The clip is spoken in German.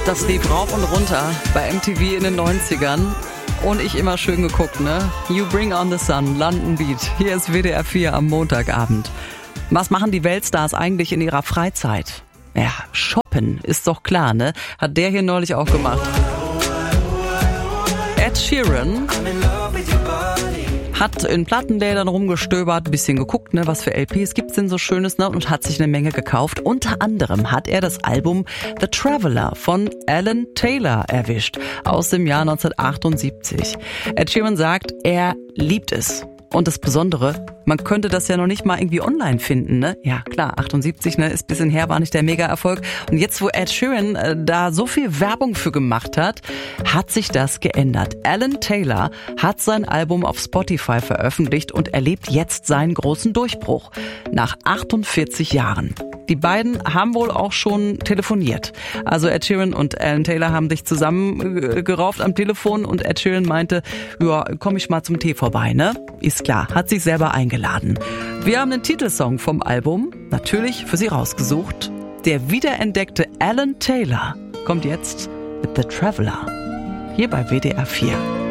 Das lief rauf und runter bei MTV in den 90ern. Und ich immer schön geguckt, ne? You Bring on the Sun, London Beat. Hier ist WDR 4 am Montagabend. Was machen die Weltstars eigentlich in ihrer Freizeit? Ja, shoppen, ist doch klar, ne? Hat der hier neulich auch gemacht. Ed Sheeran hat in Plattenlädern rumgestöbert, ein bisschen geguckt, ne, was für LPs gibt's denn so Schönes, ne, und hat sich eine Menge gekauft. Unter anderem hat er das Album The Traveler von Alan Taylor erwischt, aus dem Jahr 1978. Ed Sheeran sagt, er liebt es. Und das Besondere, man könnte das ja noch nicht mal irgendwie online finden, ne? Ja, klar, 78, ne, ist ein bisschen her, war nicht der Mega-Erfolg. Und jetzt, wo Ed Sheeran da so viel Werbung für gemacht hat, hat sich das geändert. Alan Taylor hat sein Album auf Spotify veröffentlicht und erlebt jetzt seinen großen Durchbruch. Nach 48 Jahren. Die beiden haben wohl auch schon telefoniert. Also Ed Sheeran und Alan Taylor haben sich zusammengerauft am Telefon und Ed Sheeran meinte, ja, komm ich mal zum Tee vorbei, ne? Ist klar, hat sich selber eingeladen. Wir haben den Titelsong vom Album natürlich für Sie rausgesucht. Der wiederentdeckte Alan Taylor kommt jetzt mit The Traveler hier bei WDR 4.